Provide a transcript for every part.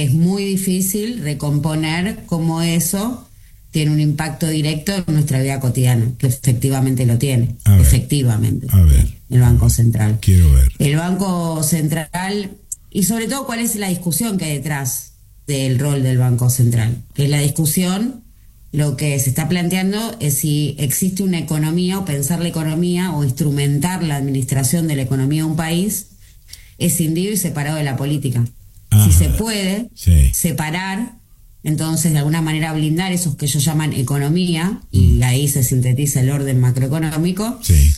que es muy difícil recomponer cómo eso tiene un impacto directo en nuestra vida cotidiana, que efectivamente lo tiene. Efectivamente. A ver. El Banco Central. Quiero ver. El Banco Central, y sobre todo cuál es la discusión que hay detrás del rol del Banco Central. Que es la discusión, lo que se está planteando es si existe una economía, o pensar la economía, o instrumentar la administración de la economía de un país, escindido y separado de la política. Si se puede separar, entonces de alguna manera blindar esos que ellos llaman economía, y ahí se sintetiza el orden macroeconómico,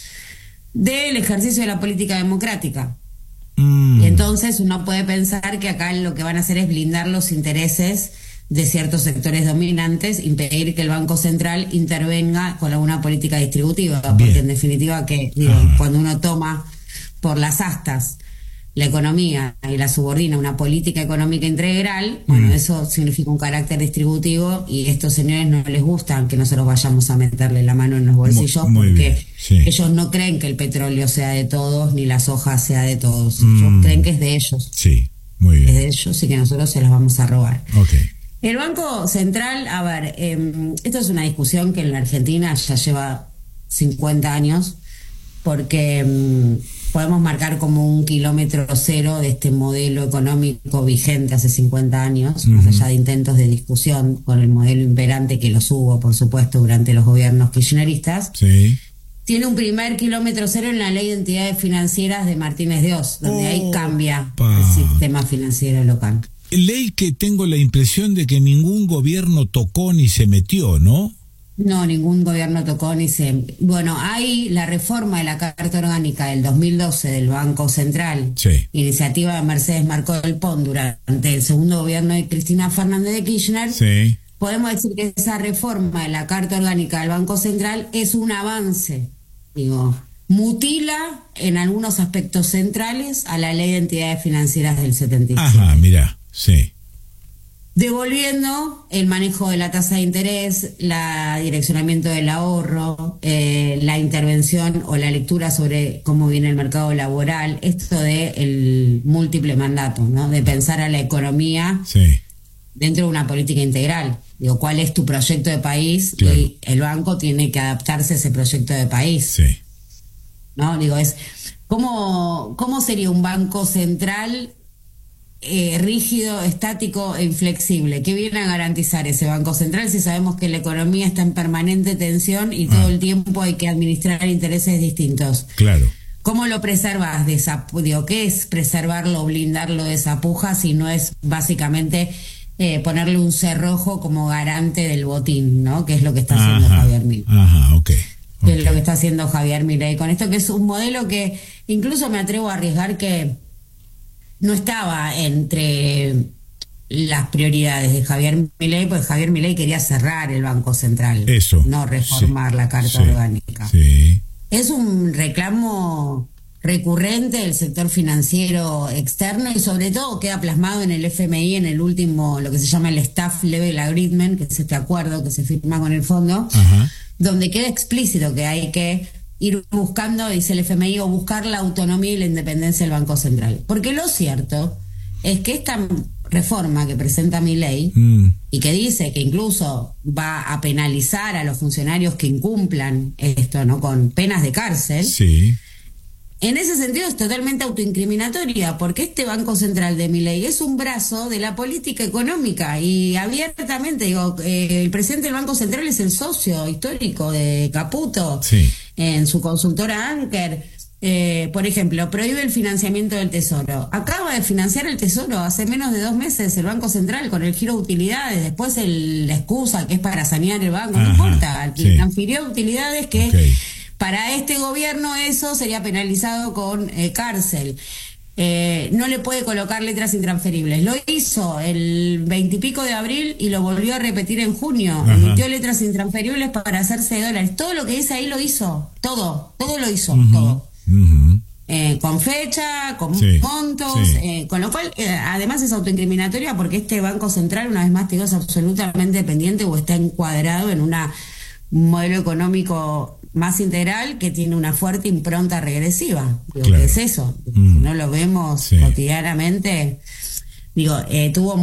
del ejercicio de la política democrática. Y entonces uno puede pensar que acá lo que van a hacer es blindar los intereses de ciertos sectores dominantes, impedir que el Banco Central intervenga con alguna política distributiva. Bien. Porque en definitiva cuando uno toma por las astas la economía y la subordina a una política económica integral, bueno, eso significa un carácter distributivo, y estos señores no les gustan que nosotros vayamos a meterle la mano en los bolsillos, porque ellos no creen que el petróleo sea de todos, ni la soja sea de todos. Ellos creen que es de ellos. Sí, muy bien. Es de ellos y que nosotros se los vamos a robar. Okay. El Banco Central, a ver, esto es una discusión que en la Argentina ya lleva 50 años, porque podemos marcar como un kilómetro cero de este modelo económico vigente hace 50 años, más allá de intentos de discusión con el modelo imperante, que los hubo, por supuesto, durante los gobiernos kirchneristas. Sí. Tiene un primer kilómetro cero en la Ley de Entidades Financieras de Martínez de Oz, donde ahí cambia el sistema financiero local. Ley que tengo la impresión de que ningún gobierno tocó ni se metió, ¿no? No, ningún gobierno tocó ni se... Bueno, hay la reforma de la Carta Orgánica del 2012 del Banco Central, iniciativa de Mercedes Marcó del Pont durante el segundo gobierno de Cristina Fernández de Kirchner. Sí. Podemos decir que esa reforma de la Carta Orgánica del Banco Central es un avance, mutila en algunos aspectos centrales a la Ley de Entidades Financieras del 77. Ajá, mira, sí. Devolviendo el manejo de la tasa de interés, el direccionamiento del ahorro, la intervención o la lectura sobre cómo viene el mercado laboral, esto de el múltiple mandato, ¿no? De pensar a la economía dentro de una política integral. ¿Cuál es tu proyecto de país? Claro. Y el banco tiene que adaptarse a ese proyecto de país. ¿No? Es ¿cómo sería un banco central rígido, estático e inflexible? ¿Qué viene a garantizar ese Banco Central si sabemos que la economía está en permanente tensión y todo el tiempo hay que administrar intereses distintos? Claro. ¿Cómo lo preservas de esa... ¿Qué es preservarlo, blindarlo de esa puja si no es básicamente ponerle un cerrojo como garante del botín, ¿no? Que es lo que está haciendo Javier Milei. Que es lo que está haciendo Javier Milei con esto, que es un modelo que incluso me atrevo a arriesgar que no estaba entre las prioridades de Javier Milei, porque Javier Milei quería cerrar el Banco Central, no reformar la Carta Orgánica. Es un reclamo recurrente del sector financiero externo, y sobre todo queda plasmado en el FMI, en el último, lo que se llama el Staff Level Agreement, que es este acuerdo que se firma con el fondo, donde queda explícito que hay que ir buscando, dice el FMI, o buscar la autonomía y la independencia del Banco Central. Porque lo cierto es que esta reforma que presenta Milei, y que dice que incluso va a penalizar a los funcionarios que incumplan esto, ¿no? Con penas de cárcel, en ese sentido es totalmente autoincriminatoria, porque este Banco Central de Milei es un brazo de la política económica, y abiertamente el presidente del Banco Central es el socio histórico de Caputo en su consultora Anker. Por ejemplo, prohíbe el financiamiento del Tesoro. Acaba de financiar el Tesoro hace menos de 2 meses el Banco Central con el giro de utilidades. Después la excusa que es para sanear el banco, no importa. Transfirió utilidades que para este gobierno eso sería penalizado con cárcel. No le puede colocar letras intransferibles. Lo hizo el 20 y pico de abril y lo volvió a repetir en junio. Emitió letras intransferibles para hacerse dólares. Todo lo que dice ahí lo hizo. Todo lo hizo. Todo. Con fecha, con montos, con lo cual además es autoincriminatoria, porque este Banco Central, una vez más te digo, es absolutamente dependiente o está encuadrado en un modelo económico más integral que tiene una fuerte impronta regresiva. ¿Qué es eso? Si no lo vemos cotidianamente, tuvo